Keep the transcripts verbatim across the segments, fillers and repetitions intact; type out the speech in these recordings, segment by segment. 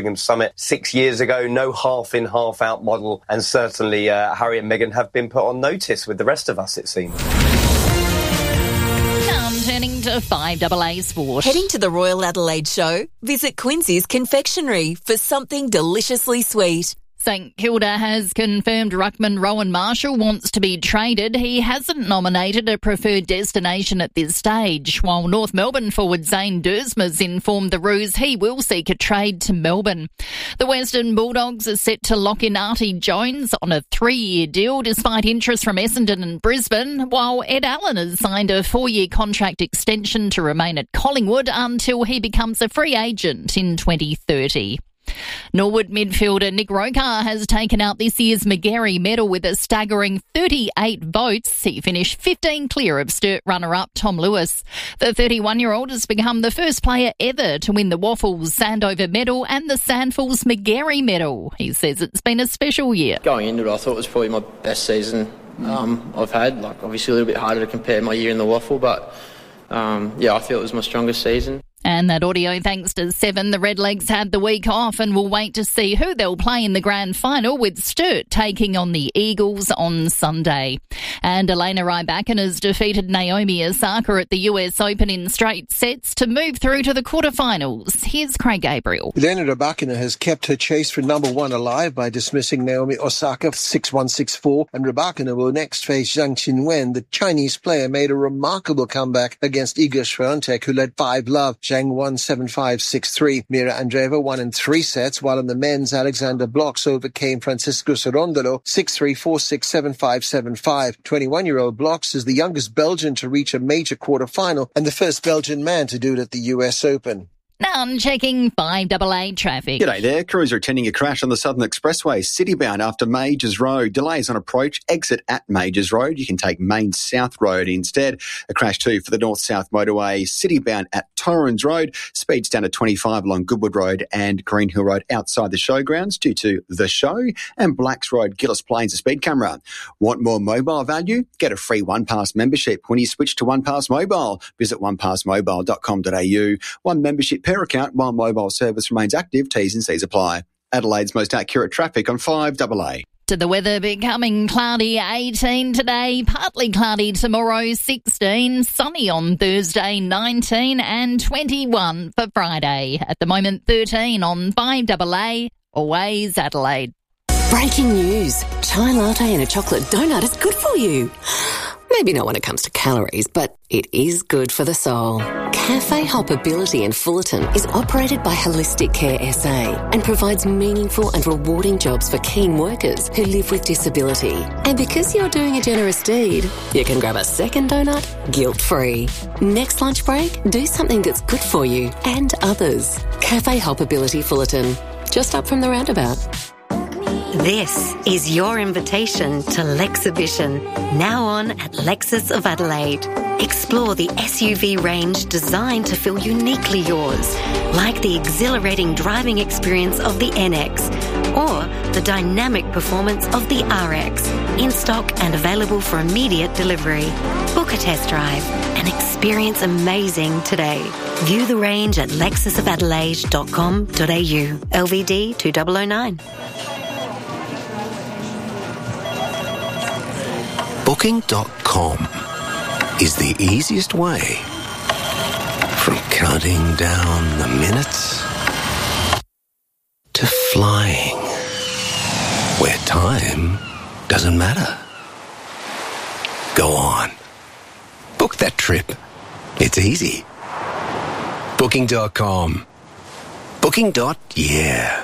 Summit six years ago, no half in, half out model, and certainly uh, Harry and Meghan have been put on notice with the rest of us, it seems. Turning to five A A Sport. Heading to the Royal Adelaide Show? Visit Quincy's Confectionery for something deliciously sweet. St Kilda has confirmed ruckman Rowan Marshall wants to be traded. He hasn't nominated a preferred destination at this stage, while North Melbourne forward Zane Duursma's informed the Roos he will seek a trade to Melbourne. The Western Bulldogs are set to lock in Artie Jones on a three-year deal despite interest from Essendon and Brisbane, while Ed Allen has signed a four-year contract extension to remain at Collingwood until he becomes a free agent in twenty thirty. Norwood midfielder Nick Rokar has taken out this year's Magarey medal with a staggering thirty-eight votes. He finished fifteen clear of Sturt runner-up Tom Lewis. The thirty-one-year-old has become the first player ever to win the Waffles Sandover medal and the Sandfulls Magarey medal. He says it's been a special year. Going into it, I thought it was probably my best season um, I've had. Like, obviously a little bit harder to compare my year in the Waffle, but um, yeah, I feel it was my strongest season. And that audio thanks to Seven. The Redlegs had the week off and will wait to see who they'll play in the grand final, with Sturt taking on the Eagles on Sunday. And Elena Rybakina has defeated Naomi Osaka at the U S Open in straight sets to move through to the quarterfinals. Here's Craig Gabriel. Elena Rybakina has kept her chase for number one alive by dismissing Naomi Osaka six one six four, and Rybakina will next face Zhang Qinwen. The Chinese player made a remarkable comeback against Iga Swiatek, who led five love. Zhang won seven five, six three. Mira Andreeva won in three sets, while in the men's, Alexander Blocks overcame Francisco Cerundolo six three, four six, seven five, seven five. twenty-one-year-old Blocks is the youngest Belgian to reach a major quarter-final and the first Belgian man to do it at the U S Open. Now checking five A A traffic. G'day there. Crews are attending a crash on the Southern Expressway, citybound after Majors Road. Delays on approach, exit at Majors Road. You can take Main South Road instead. A crash too for the North-South Motorway, citybound at Torrens Road. Speeds down to twenty-five along Goodwood Road and Green Hill Road outside the showgrounds due to the show. And Blacks Road, Gillis Plains, a speed camera. Want more mobile value? Get a free OnePass membership when you switch to OnePass Mobile. Visit one pass mobile dot com dot a u. One membership per account while mobile service remains active. T's and C's apply. Adelaide's most accurate traffic on five A A. To the weather, becoming cloudy, eighteen today, partly cloudy tomorrow, sixteen, sunny on Thursday, nineteen, and twenty-one for Friday. At the moment, thirteen on five A A, always Adelaide. Breaking news. Chai latte and a chocolate donut is good for you. Maybe not when it comes to calories, but it is good for the soul. Cafe Hoppability in Fullerton is operated by Holistic Care S A and provides meaningful and rewarding jobs for keen workers who live with disability. And because you're doing a generous deed, you can grab a second donut guilt-free. Next lunch break, do something that's good for you and others. Cafe Hoppability Fullerton, just up from the roundabout. This is your invitation to Lexibition, now on at Lexus of Adelaide. Explore the S U V range designed to feel uniquely yours, like the exhilarating driving experience of the N X or the dynamic performance of the R X, in stock and available for immediate delivery. Book a test drive and experience amazing today. View the range at lexus of adelaide dot com dot a u. L V D two thousand nine. Booking dot com is the easiest way from counting down the minutes to flying, where time doesn't matter. Go on. Book that trip. It's easy. Booking dot com. Booking. Yeah.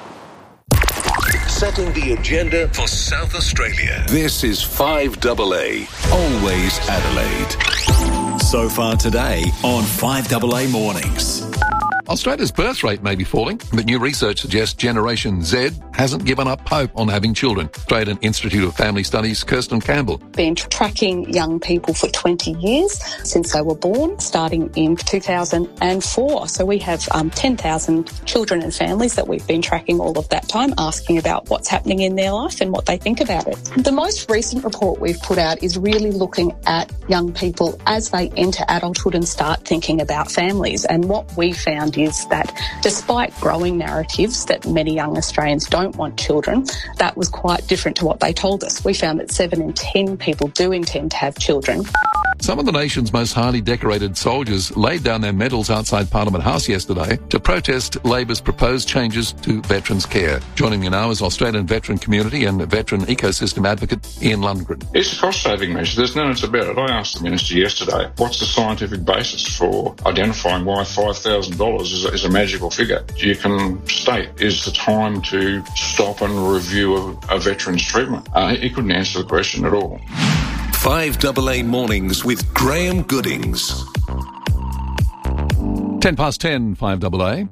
Setting the agenda for South Australia. This is five A A, always Adelaide. So far today on five A A Mornings. Australia's birth rate may be falling, but new research suggests Generation Z hasn't given up hope on having children. Australian Institute of Family Studies' Kirsten Campbell. Been tracking young people for twenty years since they were born, starting in two thousand four. So we have um, ten thousand children and families that we've been tracking all of that time, asking about what's happening in their life and what they think about it. The most recent report we've put out is really looking at young people as they enter adulthood and start thinking about families. And what we found is that despite growing narratives that many young Australians don't want children, that was quite different to what they told us. We found that seven in ten people do intend to have children. Some of the nation's most highly decorated soldiers laid down their medals outside Parliament House yesterday to protest Labor's proposed changes to veterans' care. Joining me now is Australian veteran community and veteran ecosystem advocate Ian Lundgren. It's a cost-saving measure. There's no doubt about it. I asked the Minister yesterday, what's the scientific basis for identifying why five thousand dollars is a, is a magical figure? You can state, is the time to stop and review a, a veteran's treatment? Uh, he couldn't answer the question at all. five double A Mornings with Graham Goodings. ten past ten, five double A.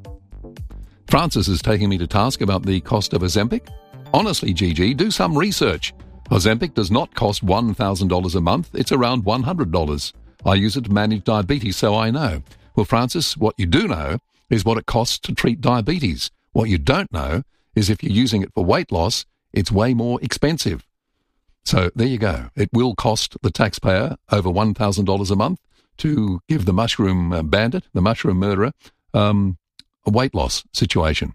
Francis is taking me to task about the cost of Ozempic. Honestly, Gigi, do some research. Ozempic does not cost one thousand dollars a month. It's around one hundred dollars. I use it to manage diabetes, so I know. Well, Francis, what you do know is what it costs to treat diabetes. What you don't know is if you're using it for weight loss, it's way more expensive. So there you go. It will cost the taxpayer over one thousand dollars a month to give the mushroom uh, bandit, the mushroom murderer, um, a weight loss situation.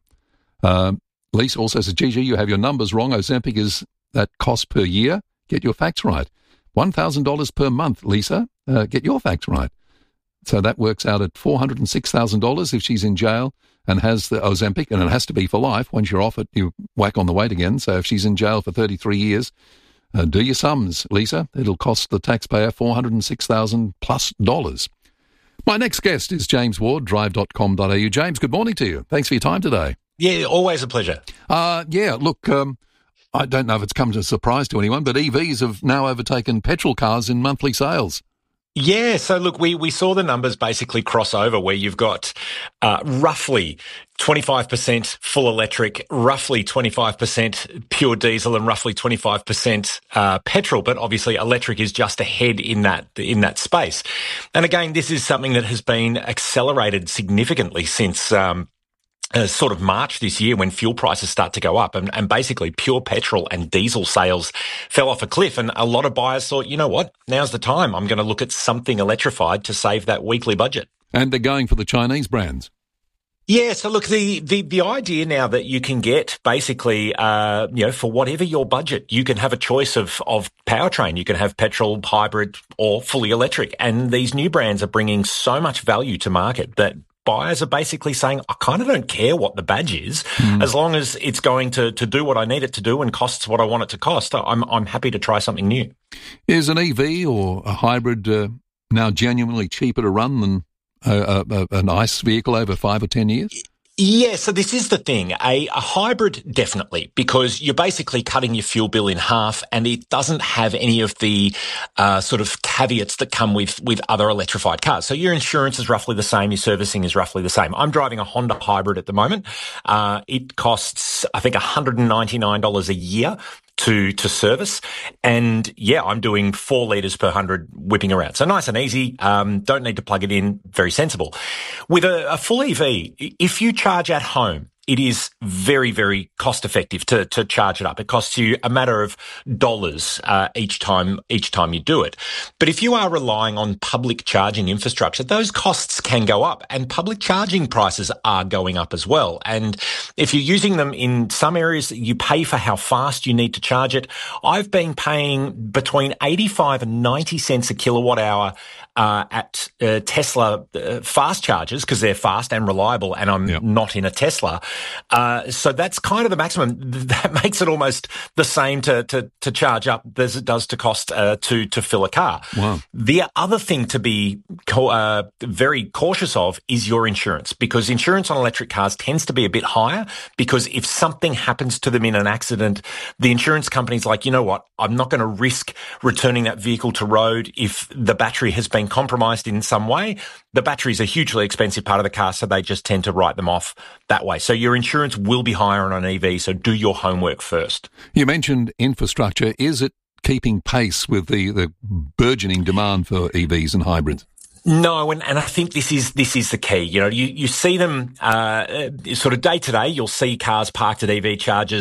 Um, Lisa also says, Gigi, you have your numbers wrong. Ozempic is that cost per year. Get your facts right. one thousand dollars per month, Lisa. Uh, get your facts right. So that works out at four hundred six thousand dollars if she's in jail and has the Ozempic, and it has to be for life. Once you're off it, you whack on the weight again. So if she's in jail for thirty-three years, uh, do your sums, Lisa. It'll cost the taxpayer four hundred six thousand plus dollars. My next guest is James Ward, drive dot com dot a u. James, good morning to you. Thanks for your time today. Yeah, always a pleasure. Uh, yeah, look, um, I don't know if it's come as a surprise to anyone, but E Vs have now overtaken petrol cars in monthly sales. Yeah, so look, we, we saw the numbers basically cross over where you've got uh, roughly twenty-five percent full electric, roughly twenty-five percent pure diesel and roughly twenty-five percent uh, petrol, but obviously electric is just ahead in that in that space. And again, this is something that has been accelerated significantly since um Uh, sort of March this year when fuel prices start to go up and, and basically pure petrol and diesel sales fell off a cliff. And a lot of buyers thought, you know what, now's the time. I'm going to look at something electrified to save that weekly budget. And they're going for the Chinese brands. Yeah, so look, the, the, the idea now that you can get basically, uh, you know, for whatever your budget, you can have a choice of, of powertrain. You can have petrol, hybrid or fully electric. And these new brands are bringing so much value to market that buyers are basically saying, I kind of don't care what the badge is, mm. as long as it's going to, to do what I need it to do and costs what I want it to cost. I'm I'm happy to try something new. Is an E V or a hybrid uh, now genuinely cheaper to run than a, a, an ICE vehicle over five or ten years? Yeah, so this is the thing. A, a hybrid, definitely, because you're basically cutting your fuel bill in half and it doesn't have any of the uh, sort of caveats that come with, with other electrified cars. So your insurance is roughly the same, your servicing is roughly the same. I'm driving a Honda hybrid at the moment. Uh, it costs, I think, one hundred ninety-nine dollars a year to to service. And yeah, I'm doing four litres per hundred whipping around. So nice and easy. Um, don't need to plug it in. Very sensible. With a, a full E V, if you charge at home, it is very, very cost effective to, to charge it up. It costs you a matter of dollars uh, each time each time you do it. But if you are relying on public charging infrastructure, those costs can go up, and public charging prices are going up as well. And if you're using them in some areas, you pay for how fast you need to charge it. I've been paying between eighty-five and ninety cents a kilowatt hour uh, at uh, Tesla uh, fast chargers because they're fast and reliable, and I'm yep. not in a Tesla. Uh, so that's kind of the maximum. That makes it almost the same to, to, to charge up as it does to cost uh, to, to fill a car. Wow. The other thing to be co- uh, very cautious of is your insurance, because insurance on electric cars tends to be a bit higher, because if something happens to them in an accident, the insurance company's like, you know what, I'm not going to risk returning that vehicle to road if the battery has been compromised in some way. The battery is a hugely expensive part of the car, so they just tend to write them off that way. So your insurance will be higher on an E V, so do your homework first. You mentioned infrastructure. Is it keeping pace with the, the burgeoning demand for E Vs and hybrids? No, and, and I think this is this is the key. You know, you, you see them uh, sort of day to day. You'll see cars parked at E V chargers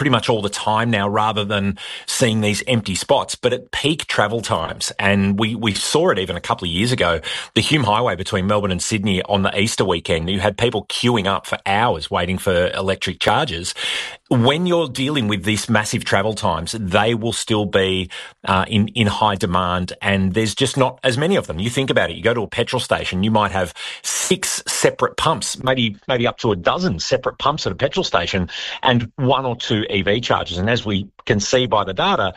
pretty much all the time now rather than seeing these empty spots, but at peak travel times. And we, we saw it even a couple of years ago, the Hume Highway between Melbourne and Sydney on the Easter weekend. You had people queuing up for hours waiting for electric chargers. When you're dealing with these massive travel times, they will still be uh, in, in high demand, and there's just not as many of them. You think about it, you go to a petrol station, you might have six separate pumps, maybe maybe up to a dozen separate pumps at a petrol station, and one or two E V chargers. And as we can see by the data,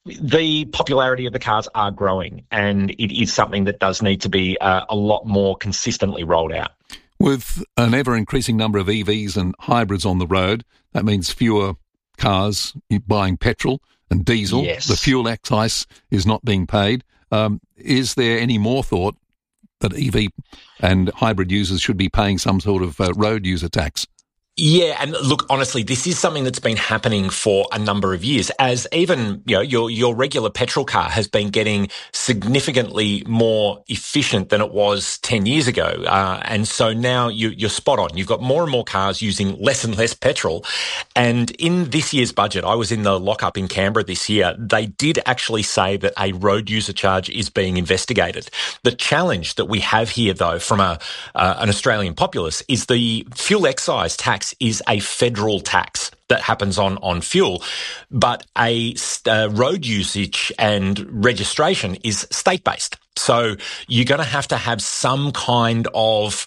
the popularity of the cars are growing, and it is something that does need to be uh, a lot more consistently rolled out. With an ever-increasing number of E Vs and hybrids on the road, that means fewer cars buying petrol and diesel. Yes. The fuel excise is not being paid. Um, is there any more thought that E V and hybrid users should be paying some sort of uh, road user tax? Yeah, and look, honestly, this is something that's been happening for a number of years, as even, you know, your your regular petrol car has been getting significantly more efficient than it was ten years ago. Uh, and so now you, you're spot on. You've got more and more cars using less and less petrol. And in this year's budget, I was in the lockup in Canberra this year, they did actually say that a road user charge is being investigated. The challenge that we have here, though, from a uh, an Australian populace is the fuel excise tax is a federal tax that happens on, on fuel, but a uh, road usage and registration is state-based. So you're going to have to have some kind of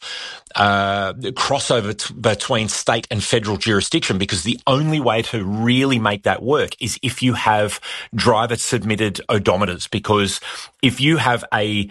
uh, crossover t- between state and federal jurisdiction, because the only way to really make that work is if you have driver-submitted odometers. Because if you have a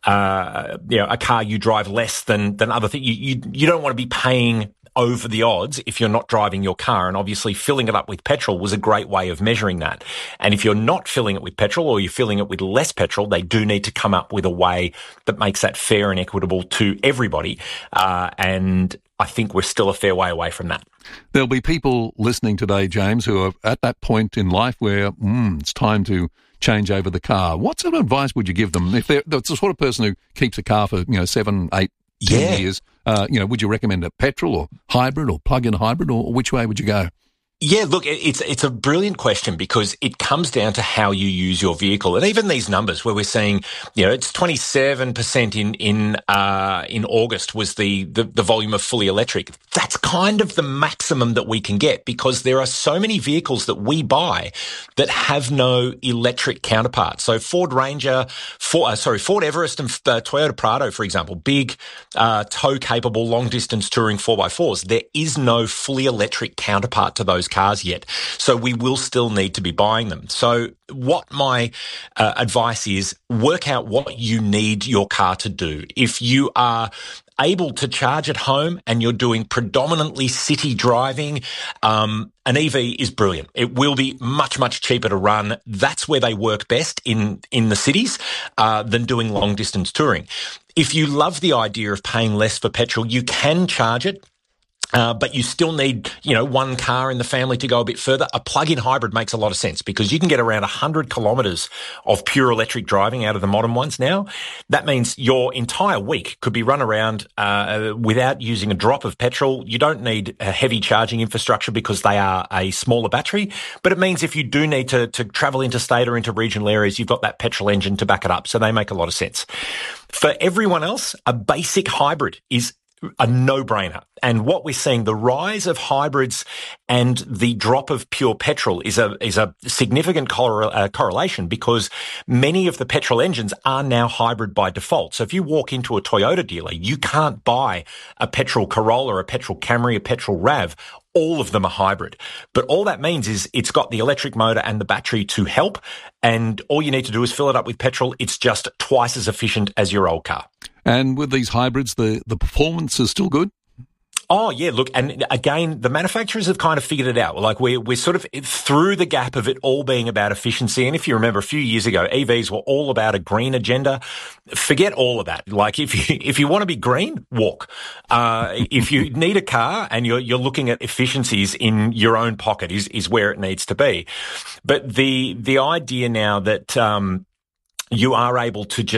uh, you know a car you drive less than than other things, you, you you don't want to be paying over the odds if you're not driving your car. And obviously filling it up with petrol was a great way of measuring that. And if you're not filling it with petrol, or you're filling it with less petrol, they do need to come up with a way that makes that fair and equitable to everybody. Uh, and I think we're still a fair way away from that. There'll be people listening today, James, who are at that point in life where mm, it's time to change over the car. What sort of advice would you give them? If they're the sort of person who keeps a car for, you know, seven, eight, ten yeah. years, uh, you know, would you recommend a petrol or hybrid or plug-in hybrid, or which way would you go? Yeah, look, it's it's a brilliant question, because it comes down to how you use your vehicle. And even these numbers where we're seeing, you know, it's twenty-seven percent in in uh in August was the, the the volume of fully electric. That's kind of the maximum that we can get, because there are so many vehicles that we buy that have no electric counterpart. So Ford Ranger, for, uh, sorry, Ford Everest and uh, Toyota Prado, for example, big uh tow-capable long-distance touring four by fours. There is no fully electric counterpart to those cars yet. So we will still need to be buying them. So what my uh, advice is, work out what you need your car to do. If you are able to charge at home and you're doing predominantly city driving, um, an E V is brilliant. It will be much, much cheaper to run. That's where they work best in, in the cities, uh, than doing long distance touring. If you love the idea of paying less for petrol, you can charge it. Uh, but you still need, you know, one car in the family to go a bit further. A plug-in hybrid makes a lot of sense, because you can get around one hundred kilometres of pure electric driving out of the modern ones now. That means your entire week could be run around uh, without using a drop of petrol. You don't need a heavy charging infrastructure because they are a smaller battery. But it means if you do need to, to travel interstate or into regional areas, you've got that petrol engine to back it up. So they make a lot of sense. For everyone else, a basic hybrid is a no-brainer. And what we're seeing, the rise of hybrids and the drop of pure petrol is a is a significant correl- uh, correlation, because many of the petrol engines are now hybrid by default. So if you walk into a Toyota dealer, you can't buy a petrol Corolla, a petrol Camry, a petrol RAV. All of them are hybrid. But all that means is it's got the electric motor and the battery to help, and all you need to do is fill it up with petrol. It's just twice as efficient as your old car. And with these hybrids, the, the performance is still good? Oh, yeah, look, and again, the manufacturers have kind of figured it out. Like, we're, we're sort of through the gap of it all being about efficiency. And if you remember, a few years ago, E Vs were all about a green agenda. Forget all of that. Like, if you, if you want to be green, walk. Uh, if you need a car and you're, you're looking at efficiencies in your own pocket is, is where it needs to be. But the, the idea now that, um, you are able to just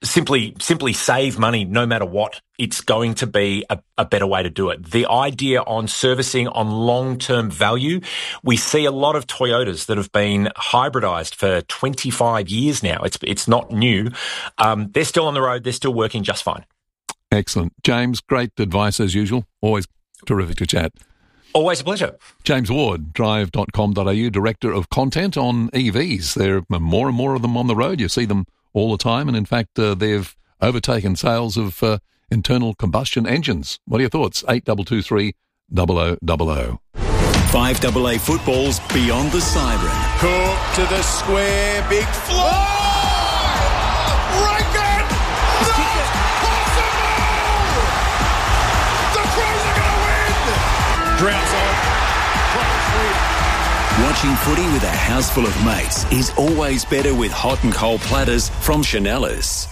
simply simply save money no matter what. It's going to be a, a better way to do it. The idea on servicing on long-term value, we see a lot of Toyotas that have been hybridized for twenty-five years now. It's it's not new. Um, they're still on the road. They're still working just fine. Excellent. James, great advice as usual. Always terrific to chat. Always a pleasure. James Ward, drive dot com dot a u, Director of Content on E Vs. There are more and more of them on the road. You see them all the time, and in fact, uh, they've overtaken sales of uh, internal combustion engines. What are your thoughts? eight two two three, zero zero zero zero. five double A football's Beyond the Siren. Cook to the square, big fly! Oh! Rankin! Not possible! The Crows are going to win! Droughts on. Crows win. Watching footy with a house full of mates is always better with hot and cold platters from Chanellas.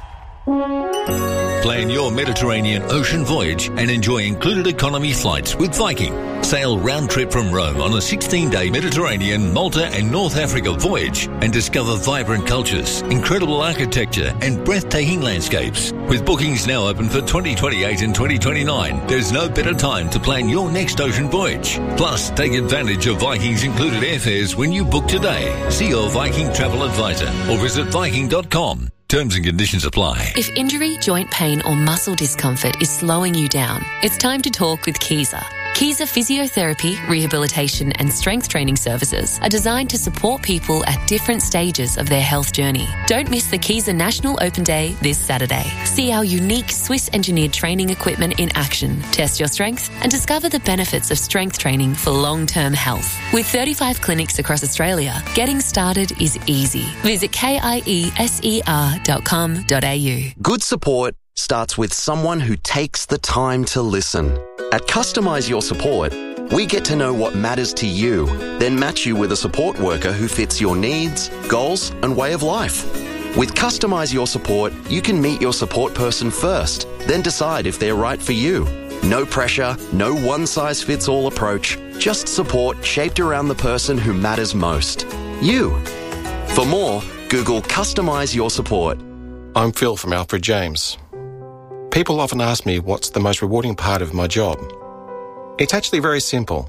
Plan your Mediterranean ocean voyage and enjoy included economy flights with Viking. Sail round trip from Rome on a sixteen-day Mediterranean, Malta and North Africa voyage and discover vibrant cultures, incredible architecture and breathtaking landscapes. With bookings now open for twenty twenty-eight and twenty twenty-nine, there's no better time to plan your next ocean voyage. Plus, take advantage of Viking's included airfares when you book today. See your Viking travel advisor or visit viking dot com. Terms and conditions apply. If injury, joint pain or muscle discomfort is slowing you down, it's time to talk with Kiesa. Kiesa Physiotherapy, Rehabilitation and Strength Training Services are designed to support people at different stages of their health journey. Don't miss the Kiesa National Open Day this Saturday. See our unique Swiss-engineered training equipment in action, test your strength and discover the benefits of strength training for long-term health. With thirty-five clinics across Australia, getting started is easy. Visit K-I-E-S-E-R dot com dot a u. Good support starts with someone who takes the time to listen. At Customise Your Support, we get to know what matters to you, then match you with a support worker who fits your needs, goals, and way of life. With Customise Your Support, you can meet your support person first, then decide if they're right for you. No pressure, no one-size-fits-all approach, just support shaped around the person who matters most. You. For more, Google Customise Your Support. I'm Phil from Alfred James. People often ask me what's the most rewarding part of my job. It's actually very simple.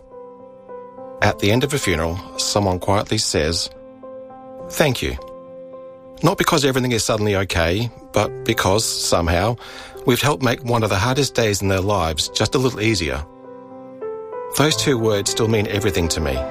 At the end of a funeral, someone quietly says, "Thank you." Not because everything is suddenly okay, but because, somehow, we've helped make one of the hardest days in their lives just a little easier. Those two words still mean everything to me.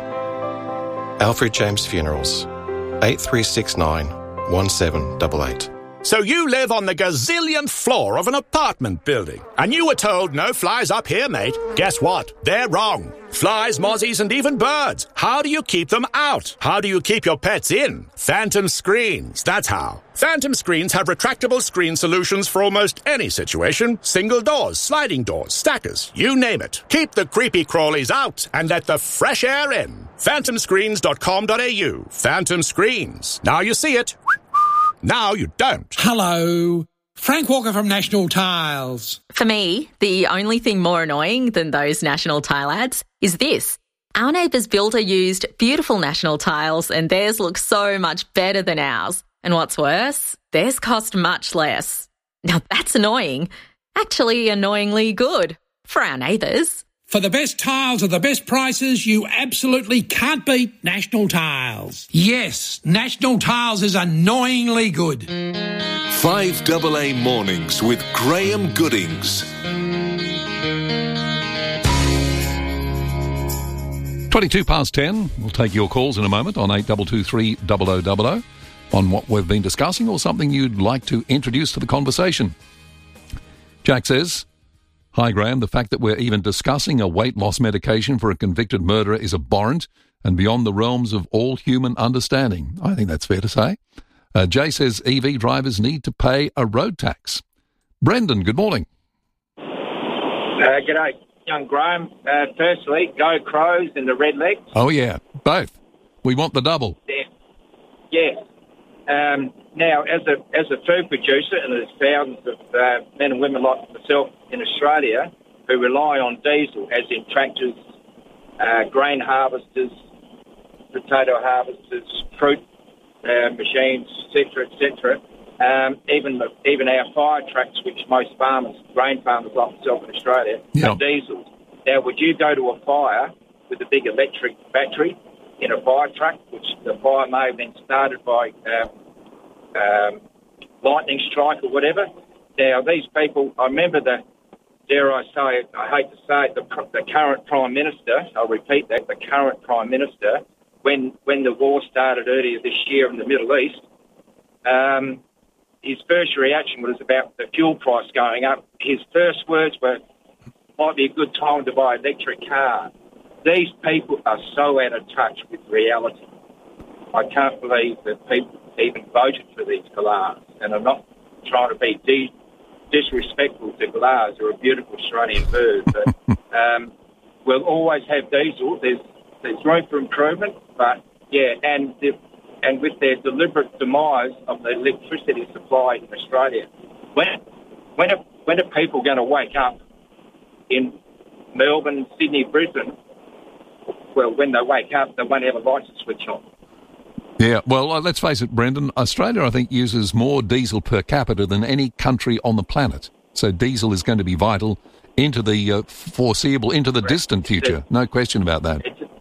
Alfred James Funerals, eight three six nine, one seven eight eight. So you live on the gazillionth floor of an apartment building, and you were told no flies up here, mate. Guess what? They're wrong. Flies, mozzies, and even birds. How do you keep them out? How do you keep your pets in? Phantom Screens, that's how. Phantom Screens have retractable screen solutions for almost any situation. Single doors, sliding doors, stackers, you name it. Keep the creepy crawlies out and let the fresh air in. phantom screens dot com dot a u. Phantom Screens. Now you see it. Now you don't. Hello. Frank Walker from National Tiles. For me, the only thing more annoying than those National Tile ads is this. Our neighbour's builder used beautiful National Tiles and theirs looks so much better than ours. And what's worse, theirs cost much less. Now that's annoying. Actually annoyingly good for our neighbours. For the best tiles at the best prices, you absolutely can't beat National Tiles. Yes, National Tiles is annoyingly good. five double A Mornings with Graham Goodings. twenty-two past ten. We'll take your calls in a moment on eight two two three, zero zero zero zero on what we've been discussing or something you'd like to introduce to the conversation. Jack says, "Hi, Graham. The fact that we're even discussing a weight loss medication for a convicted murderer is abhorrent and beyond the realms of all human understanding." I think that's fair to say. Uh, Jay says E V drivers need to pay a road tax. Brendan, good morning. Uh, g'day, young Graham. Uh, firstly, go Crows and the Redlegs. Oh, yeah, both. We want the double. Yeah. Yes. Um, now, as a as a food producer, and there's thousands of uh, men and women like myself in Australia who rely on diesel, as in tractors, uh, grain harvesters, potato harvesters, fruit uh, machines, et cetera, et cetera. Um, even the, even our fire trucks, which most farmers, grain farmers like myself in Australia, yep. are diesels. Now, would you go to a fire with a big electric battery in a fire truck, which the fire may have been started by um, um, lightning strike or whatever? Now, these people, I remember the, dare I say, I hate to say it, the, the current Prime Minister, I'll repeat that, the current Prime Minister, when, when the war started earlier this year in the Middle East, um, his first reaction was about the fuel price going up. His first words were, might be a good time to buy an electric car. These people are so out of touch with reality. I can't believe that people even voted for these galahs. And I'm not trying to be de- disrespectful to galahs. They're a beautiful Australian bird. But um, we'll always have diesel. There's there's room for improvement. But, yeah, and the, and with their deliberate demise of the electricity supply in Australia, when, when, are, when are people going to wake up in Melbourne, Sydney, Brisbane? Well, when they wake up, they won't have a light to switch on. Yeah, well, uh, let's face it, Brendan, Australia, I think, uses more diesel per capita than any country on the planet. So diesel is going to be vital into the uh, foreseeable, into the distant future. No question about that. It's a,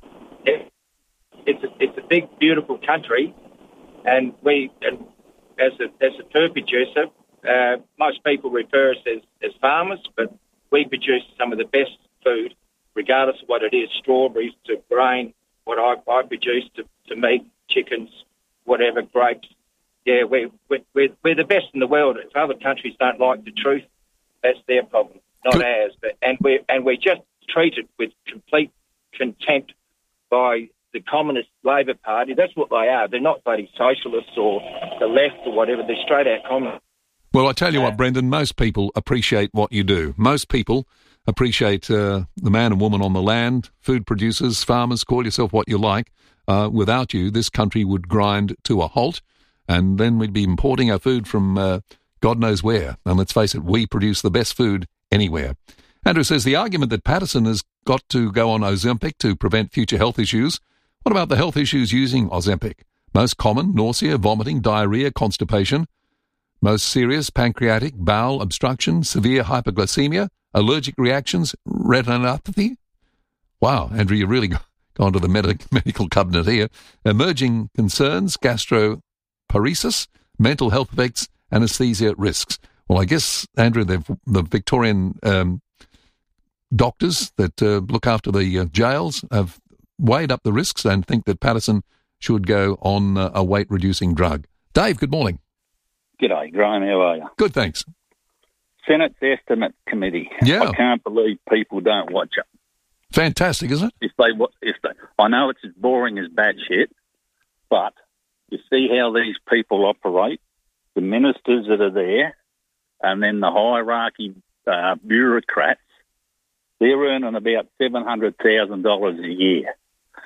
it's a, it's a big, beautiful country, and we, and as a as a food producer, uh, most people refer us as, as farmers, but we produce some of the best food, regardless of what it is, strawberries to grain, what I, I produce to, to meat, chickens, whatever, grapes. Yeah, we're, we're, we're the best in the world. If other countries don't like the truth, that's their problem, not ours. But, and, we're, and we're just treated with complete contempt by the Communist Labor Party. That's what they are. They're not bloody socialists or the left or whatever. They're straight-out communists. Well, I tell you what, Brendan, most people appreciate what you do. Most people appreciate uh, the man and woman on the land, food producers, farmers, call yourself what you like. Uh, without you, this country would grind to a halt, and then we'd be importing our food from uh, God knows where. And let's face it, we produce the best food anywhere. Andrew says the argument that Patterson has got to go on Ozempic to prevent future health issues. What about the health issues using Ozempic? Most common, nausea, vomiting, diarrhea, constipation. Most serious, pancreatic, bowel obstruction, severe hypoglycemia, allergic reactions, retinopathy. Wow, Andrew, you really gone to the med- medical cabinet here. Emerging concerns, gastroparesis, mental health effects, anaesthesia risks. Well, I guess, Andrew, the Victorian um, doctors that uh, look after the uh, jails have weighed up the risks and think that Patterson should go on uh, a weight-reducing drug. Dave, good morning. G'day, Graham. How are you? Good, thanks. Senate's Estimate Committee. Yeah. I can't believe people don't watch it. Fantastic, isn't it? If they, if they, I know it's as boring as bad shit, but you see how these people operate, the ministers that are there, and then the hierarchy uh, bureaucrats, they're earning about seven hundred thousand dollars a year.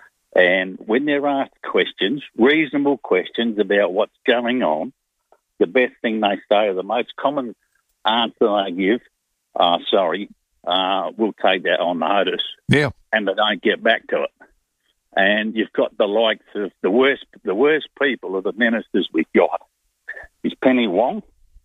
And when they're asked questions, reasonable questions about what's going on, the best thing they say, or the most common answer they give, uh, sorry, uh, we'll take that on notice. Yeah. And they don't get back to it. And you've got the likes of the worst, the worst people are the ministers we've got. Is Penny Wong,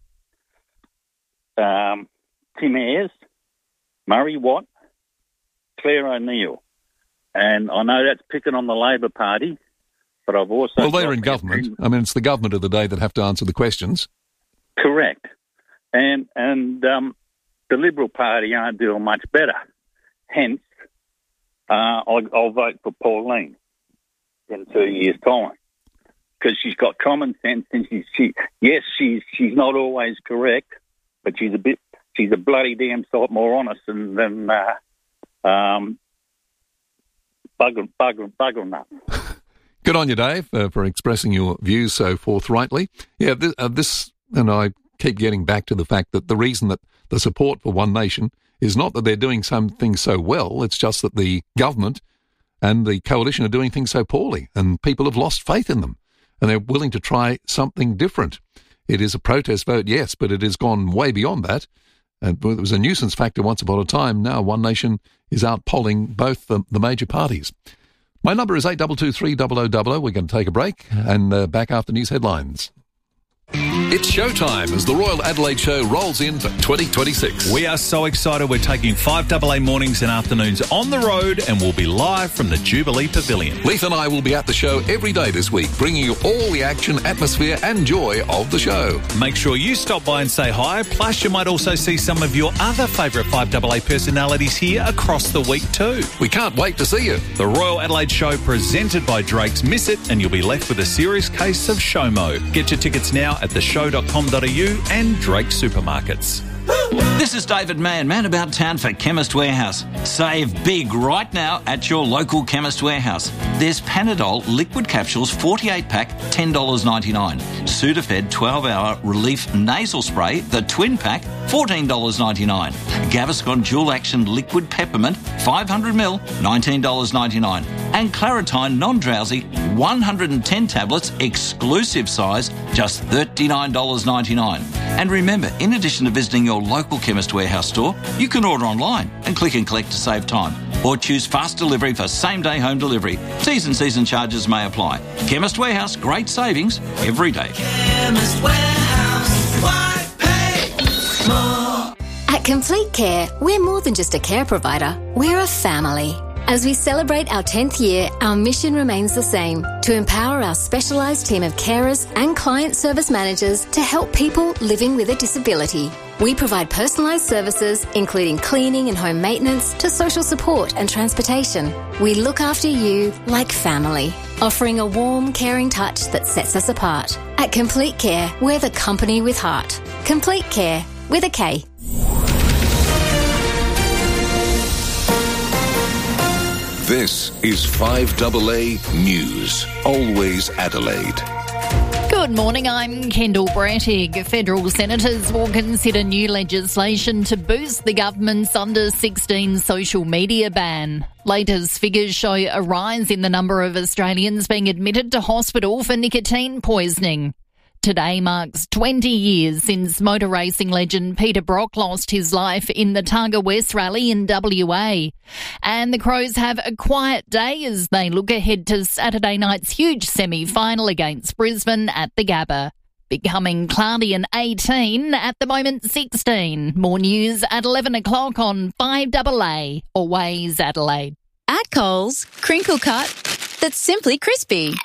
um, Tim Ayres, Murray Watt, Claire O'Neill. And I know that's picking on the Labor Party, but I've also... Well, they're in government. I mean, it's the government of the day that have to answer the questions. Correct. And and um, the Liberal Party aren't doing much better. Hence, uh, I'll, I'll vote for Pauline in two years' time because she's got common sense and she's, she, yes, she's she's not always correct, but she's a bit, she's a bloody damn sight more honest than, than uh, um, bugger, bugger, bugger nut. Good on you, Dave, uh, for expressing your views so forthrightly. Yeah, this, uh, this, and I keep getting back to the fact that the reason that the support for One Nation is not that they're doing something so well, it's just that the government and the coalition are doing things so poorly, and people have lost faith in them, and they're willing to try something different. It is a protest vote, yes, but it has gone way beyond that. And it was a nuisance factor once upon a time. Now One Nation is out polling both the, the major parties. My number is eight two two three zero zero zero zero. We're going to take a break and uh, back after news headlines. It's showtime as the Royal Adelaide Show rolls in for twenty twenty-six. We are so excited. We're taking five A A mornings and afternoons on the road, and we'll be live from the Jubilee Pavilion. Leith and I will be at the show every day this week, bringing you all the action, atmosphere and joy of the show. Make sure you stop by and say hi. Plus, you might also see some of your other favourite five A A personalities here across the week too. We can't wait to see you. The Royal Adelaide Show presented by Drake's. Miss it and you'll be left with a serious case of SHOMO. Get your tickets now at the show dot com dot a u and Drake Supermarkets. This is David Mann, man about town for Chemist Warehouse. Save big right now at your local Chemist Warehouse. There's Panadol liquid capsules forty-eight pack, ten dollars ninety-nine. Sudafed twelve hour relief nasal spray, the twin pack, fourteen dollars ninety-nine. Gaviscon dual action liquid peppermint, five hundred milliliters, nineteen dollars ninety-nine. And Claritine non-drowsy, one hundred ten tablets, exclusive size, just thirty-nine dollars ninety-nine. And remember, in addition to visiting your local Chemist Warehouse store, you can order online and click and collect to save time. Or choose fast delivery for same-day home delivery. T's and C's and charges may apply. Chemist Warehouse, great savings every day. Chemist Warehouse, why pay more? At Complete Care, we're more than just a care provider, we're a family. As we celebrate our tenth year, our mission remains the same, to empower our specialised team of carers and client service managers to help people living with a disability. We provide personalised services, including cleaning and home maintenance, to social support and transportation. We look after you like family, offering a warm, caring touch that sets us apart. At Complete Care, we're the company with heart. Complete Care, with a K. This is five A A News, always Adelaide. Good morning, I'm Kendall Brattig. Federal senators will consider new legislation to boost the government's under sixteen social media ban. Latest figures show a rise in the number of Australians being admitted to hospital for nicotine poisoning. Today marks twenty years since motor racing legend Peter Brock lost his life in the Targa West Rally in W A. And the Crows have a quiet day as they look ahead to Saturday night's huge semi-final against Brisbane at the Gabba. Becoming cloudy and eighteen, at the moment sixteen. More news at eleven o'clock on five A A, always Adelaide. At Coles, crinkle cut that's simply crispy.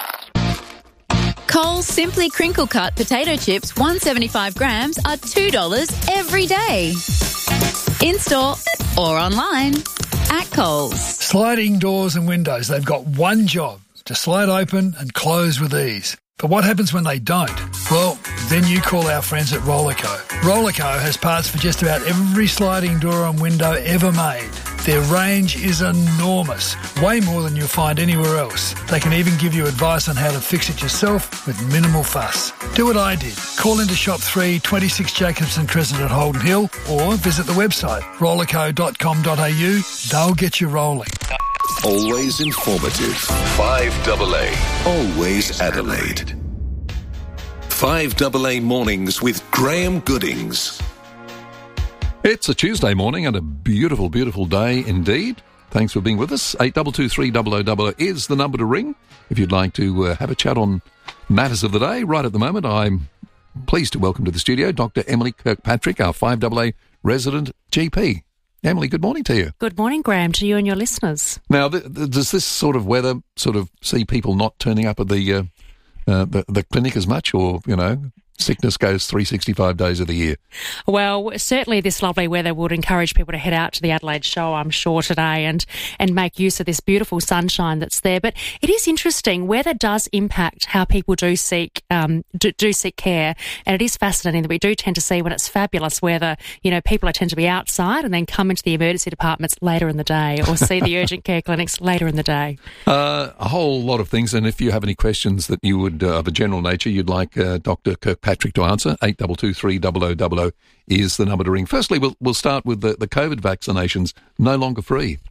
Coles Simply Crinkle Cut potato chips, one hundred seventy-five grams, are two dollars every day. In-store or online at Coles. Sliding doors and windows, they've got one job, to slide open and close with ease. But what happens when they don't? Well, then you call our friends at Rollerco. Rollerco has parts for just about every sliding door and window ever made. Their range is enormous, way more than you'll find anywhere else. They can even give you advice on how to fix it yourself with minimal fuss. Do what I did. Call into shop three, twenty-six Jacobson Crescent at Holden Hill, or visit the website rollerco dot com dot a u. They'll get you rolling. Always informative. five A A, always Adelaide. five A A mornings with Graham Goodings. It's a Tuesday morning and a beautiful, beautiful day indeed. Thanks for being with us. eight two two three double oh double oh is the number to ring if you'd like to uh, have a chat on matters of the day. Right at the moment, I'm pleased to welcome to the studio Doctor Emily Kirkpatrick, our five A A resident G P. Emily, good morning to you. Good morning, Graham, to you and your listeners. Now, th- th- does this sort of weather sort of see people not turning up at the, uh, uh, the the clinic as much, or, you know, sickness goes three hundred sixty-five days of the year? Well, certainly this lovely weather would encourage people to head out to the Adelaide Show, I'm sure, today and, and make use of this beautiful sunshine that's there. But it is interesting. Weather does impact how people do seek um, do, do seek care, and it is fascinating that we do tend to see when it's fabulous weather, you know, people tend to be outside and then come into the emergency departments later in the day or see the urgent care clinics later in the day. Uh, a whole lot of things, and if you have any questions that you would, uh, of a general nature, you'd like uh, Doctor Kirkpatrick Patrick to answer, eight two two three double oh double oh is the number to ring. Firstly, we'll, we'll start with the, the COVID vaccinations no longer free.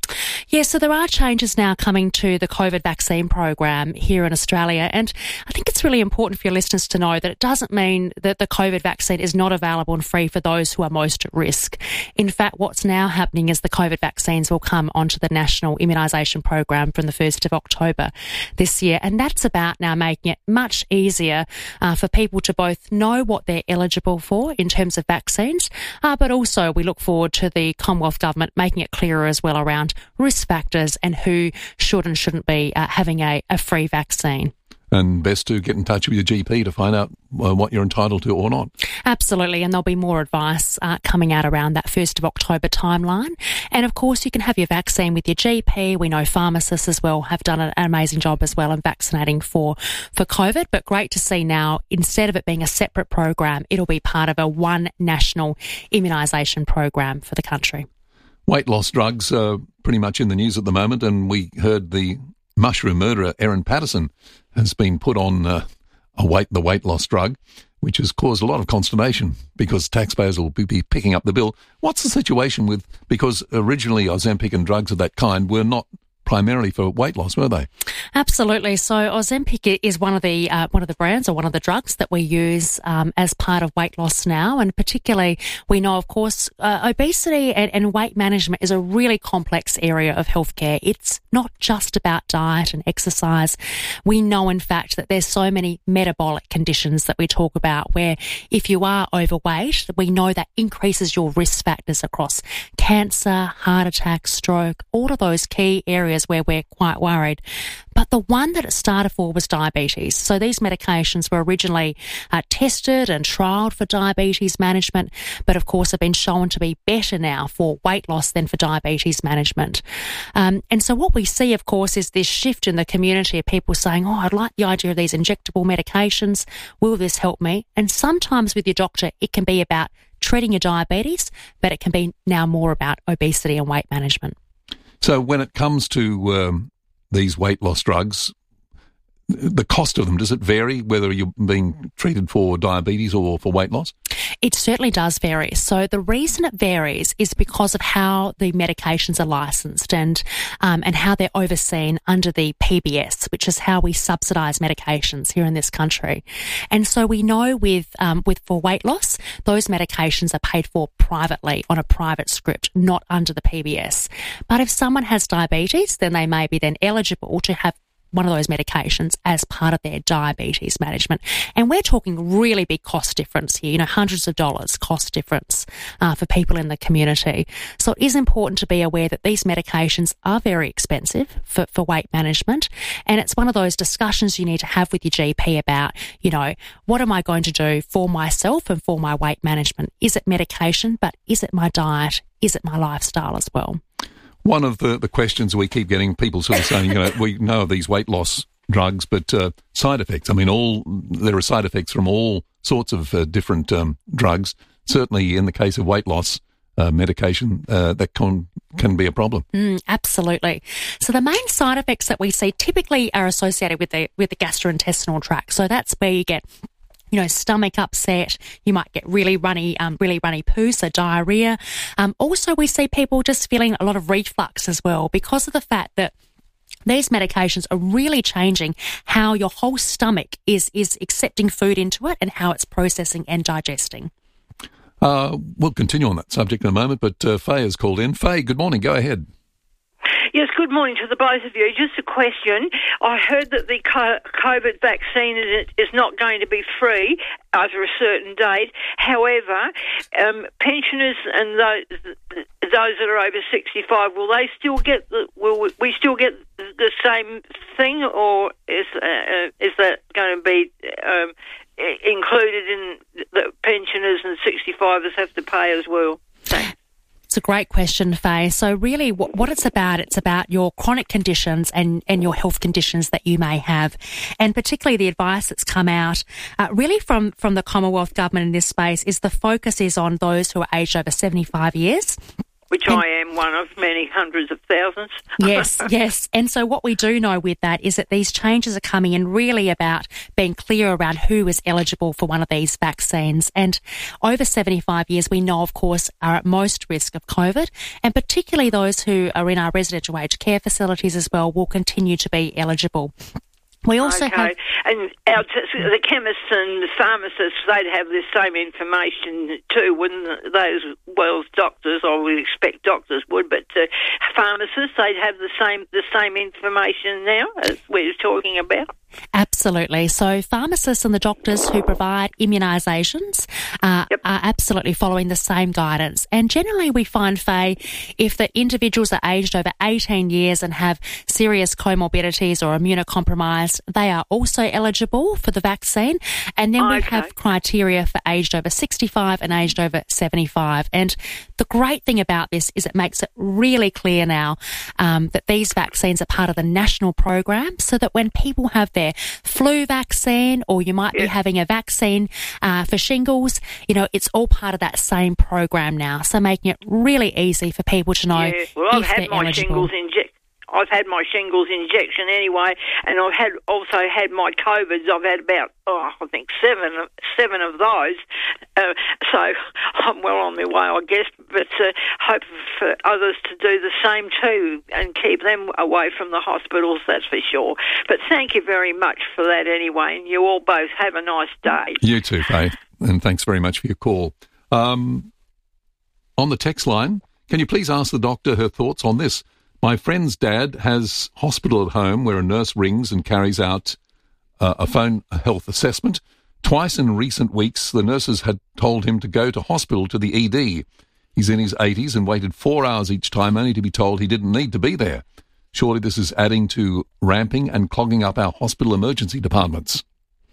Yeah, so there are changes now coming to the COVID vaccine program here in Australia, and I think it's really important for your listeners to know that it doesn't mean that the COVID vaccine is not available and free for those who are most at risk. In fact, what's now happening is the COVID vaccines will come onto the National Immunisation Program from the first of October this year, and that's about now making it much easier uh, for people to both know what they're eligible for in terms of vaccines, uh, but also we look forward to the Commonwealth Government making it clearer as well around risk factors and who should and shouldn't be uh, having a, a free vaccine. And best to get in touch with your G P to find out uh, what you're entitled to or not. Absolutely, and there'll be more advice uh, coming out around that first of October timeline. And of course, you can have your vaccine with your G P. We know pharmacists as well have done an amazing job as well in vaccinating for, for COVID. But great to see now, instead of it being a separate program, it'll be part of a one national immunisation program for the country. Weight loss drugs are pretty much in the news at the moment, and we heard the mushroom murderer Erin Patterson has been put on uh, a weight the weight loss drug, which has caused a lot of consternation because taxpayers will be picking up the bill. What's the situation with, because originally Ozempic and drugs of that kind were not primarily for weight loss, were they? Absolutely. So Ozempic is one of the uh, one of the brands or one of the drugs that we use um, as part of weight loss now, and particularly we know, of course, uh, obesity and, and weight management is a really complex area of healthcare. It's not just about diet and exercise. We know, in fact, that there's so many metabolic conditions that we talk about where if you are overweight, we know that increases your risk factors across cancer, heart attack, stroke, all of those key areas where we're quite worried. But the one that it started for was diabetes. So these medications were originally uh, tested and trialled for diabetes management, but of course have been shown to be better now for weight loss than for diabetes management. Um, and so what we see, of course, is this shift in the community of people saying, oh, I'd like the idea of these injectable medications. Will this help me? And sometimes with your doctor, it can be about treating your diabetes, but it can be now more about obesity and weight management. So when it comes to um, these weight loss drugs, the cost of them, does it vary whether you're being treated for diabetes or for weight loss? It certainly does vary. So the reason it varies is because of how the medications are licensed and um, and how they're overseen under the P B S, which is how we subsidise medications here in this country. And so we know with um, with for weight loss, those medications are paid for privately on a private script, not under the P B S. But if someone has diabetes, then they may be then eligible to have one of those medications as part of their diabetes management. And we're talking really big cost difference here, you know, hundreds of dollars cost difference uh, for people in the community. So it is important to be aware that these medications are very expensive for, for weight management. And it's one of those discussions you need to have with your G P about, you know, what am I going to do for myself and for my weight management? Is it medication, but is it my diet? Is it my lifestyle as well? One of the, the questions we keep getting, people sort of saying, you know, we know of these weight loss drugs, but uh, side effects. I mean, all there are side effects from all sorts of uh, different um, drugs. Certainly in the case of weight loss uh, medication, uh, that can, can be a problem. Mm, absolutely. So the main side effects that we see typically are associated with the with the gastrointestinal tract. So that's where you get, you know, stomach upset. You might get really runny, um, really runny poo, so diarrhea. Um, also, we see people just feeling a lot of reflux as well because of the fact that these medications are really changing how your whole stomach is is accepting food into it and how it's processing and digesting. Uh, we'll continue on that subject in a moment, but uh, Faye has called in. Faye, good morning. Go ahead. Yes, good morning to the both of you. Just a question. I heard that the COVID vaccine is not going to be free over a certain date. However, um, pensioners and those, those that are over sixty-five, will they still get the, will we still get the same thing, or is uh, is that going to be um, included in the pensioners and sixty-fivers have to pay as well? Thanks. It's a great question, Faye. So really what, what it's about, it's about your chronic conditions and, and your health conditions that you may have. And particularly the advice that's come out uh, really from, from the Commonwealth Government in this space is the focus is on those who are aged over seventy-five years. which and, I am one of many hundreds of thousands. Yes, yes. And so what we do know with that is that these changes are coming in really about being clear around who is eligible for one of these vaccines. And over seventy-five years, we know, of course, are at most risk of COVID, and particularly those who are in our residential aged care facilities as well will continue to be eligible. We also okay. have... And our t- the chemists and the pharmacists, they'd have the same information too, wouldn't those, well, doctors, or we expect doctors would, but uh, pharmacists, they'd have the same the same information now as we're talking about? Absolutely. So pharmacists and the doctors who provide immunisations uh, yep. are absolutely following the same guidance. And generally we find, Faye, if the individuals are aged over eighteen years and have serious comorbidities or immunocompromised, they are also eligible for the vaccine. And then okay. we have criteria for aged over sixty-five and aged over seventy-five. And the great thing about this is it makes it really clear now um, that these vaccines are part of the national program, so that when people have their flu vaccine, or you might yeah. be having a vaccine uh, for shingles, you know, it's all part of that same program now. So making it really easy for people to know yeah. well, I've if had they're my eligible. Shingles inject. I've had my shingles injection anyway, and I've had also had my COVIDs. I've had about, oh, I think seven, seven of those. Uh, so I'm well on my way, I guess, but uh, hope for others to do the same too and keep them away from the hospitals, that's for sure. But thank you very much for that anyway, and you all both have a nice day. You too, Faith, and thanks very much for your call. Um, on the text line, can you please ask the doctor her thoughts on this? My friend's dad has hospital at home where a nurse rings and carries out uh, a phone health assessment. Twice in recent weeks, the nurses had told him to go to hospital to the E D. He's in his eighties and waited four hours each time only to be told he didn't need to be there. Surely this is adding to ramping and clogging up our hospital emergency departments.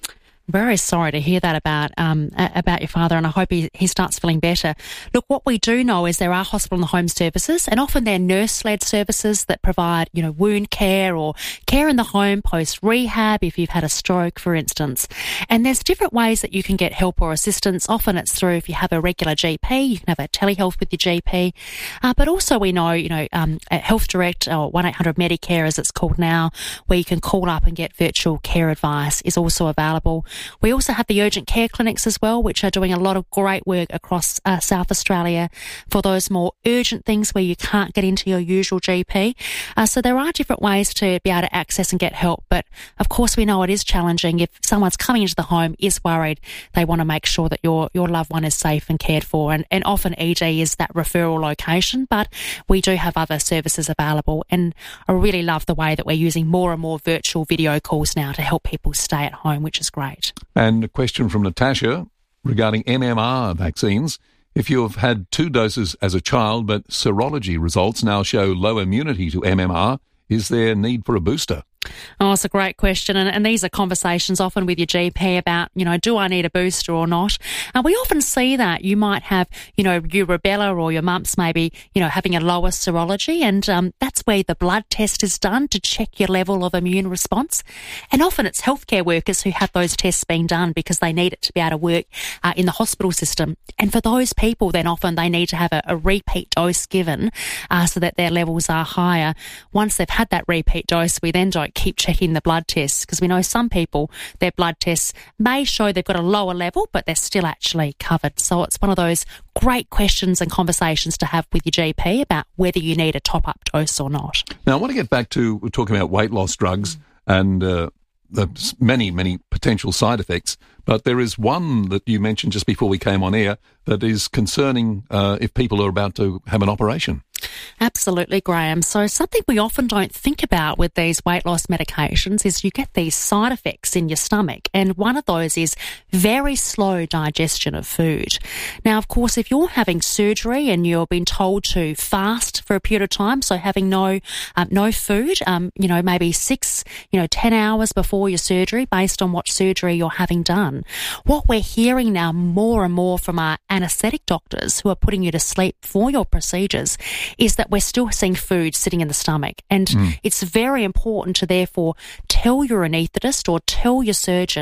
Very sorry to hear that about um, about your father, and I hope he, he starts feeling better. Look, what we do know is there are hospital and home services, and often they're nurse-led services that provide, you know, wound care or care in the home post-rehab if you've had a stroke, for instance. And there's different ways that you can get help or assistance. Often it's through, if you have a regular G P, you can have a telehealth with your G P. Uh, but also we know, you know, um, at Health Direct, or one eight hundred Medicare as it's called now, where you can call up and get virtual care advice, is also available. We also have the urgent care clinics as well, which are doing a lot of great work across uh, South Australia for those more urgent things where you can't get into your usual G P. Uh, so there are different ways to be able to access and get help. But of course, we know it is challenging. If someone's coming into the home, is worried, they want to make sure that your, your loved one is safe and cared for. And, and often E D is that referral location, but we do have other services available. And I really love the way that we're using more and more virtual video calls now to help people stay at home, which is great. And a question from Natasha regarding M M R vaccines. If you have had two doses as a child, but serology results now show low immunity to M M R, is there need for a booster? Oh, it's a great question. And, and these are conversations often with your G P about, you know, do I need a booster or not? And we often see that you might have, you know, your rubella or your mumps maybe, you know, having a lower serology. And um, that's where the blood test is done to check your level of immune response. And often it's healthcare workers who have those tests being done because they need it to be able to work uh, in the hospital system. And for those people, then often they need to have a, a repeat dose given uh, so that their levels are higher. Once they've had that repeat dose, we then don't keep checking the blood tests, because we know some people, their blood tests may show they've got a lower level, but they're still actually covered. So it's one of those great questions and conversations to have with your G P about whether you need a top-up dose or not. Now, I want to get back to we're talking about weight loss drugs mm. and uh, the many, many potential side effects, but there is one that you mentioned just before we came on air that is concerning uh, if people are about to have an operation. Absolutely, Graham. So something we often don't think about with these weight loss medications is you get these side effects in your stomach, and one of those is very slow digestion of food. Now, of course, if you're having surgery and you're being told to fast for a period of time, so having no um, no food, um, you know, maybe six, you know, ten hours before your surgery based on what surgery you're having done, what we're hearing now more and more from our anaesthetic doctors who are putting you to sleep for your procedures is that we're still seeing food sitting in the stomach. And mm. it's very important to therefore tell your anaesthetist or tell your surgeon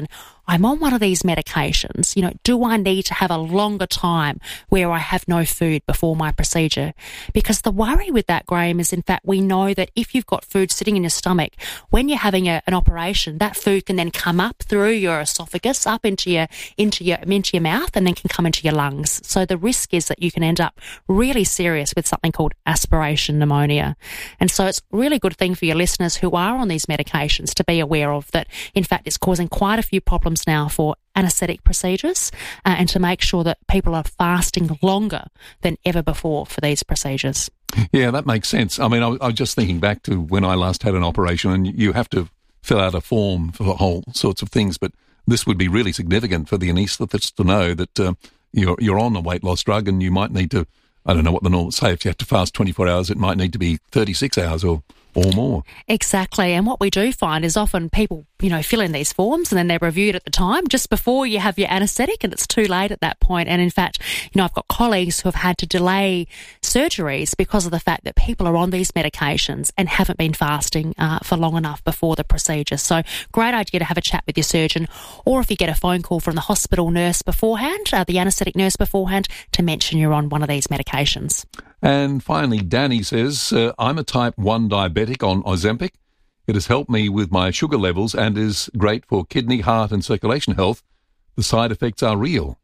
I'm on one of these medications. You know, do I need to have a longer time where I have no food before my procedure? Because the worry with that, Graham, is in fact we know that if you've got food sitting in your stomach, when you're having a, an operation, that food can then come up through your esophagus, up into your into your into your mouth, and then can come into your lungs. So the risk is that you can end up really serious with something called aspiration pneumonia. And so it's a really good thing for your listeners who are on these medications to be aware of that. In fact, it's causing quite a few problems now for anaesthetic procedures, uh, and to make sure that people are fasting longer than ever before for these procedures. Yeah, that makes sense. I mean, I, I was just thinking back to when I last had an operation, and you have to fill out a form for all sorts of things, but this would be really significant for the anaesthetist to know that uh, you're, you're on a weight loss drug, and you might need to, I don't know what the norm say, if you have to fast twenty-four hours, it might need to be thirty-six hours or or more. Exactly. And what we do find is often people, you know, fill in these forms and then they're reviewed at the time just before you have your anaesthetic, and it's too late at that point. And in fact, you know, I've got colleagues who have had to delay surgeries because of the fact that people are on these medications and haven't been fasting uh, for long enough before the procedure. So great idea to have a chat with your surgeon, or if you get a phone call from the hospital nurse beforehand, uh, the anaesthetic nurse beforehand, to mention you're on one of these medications. And finally, Danny says, uh, I'm a type one diabetic on Ozempic. It has helped me with my sugar levels and is great for kidney, heart and circulation health. The side effects are real.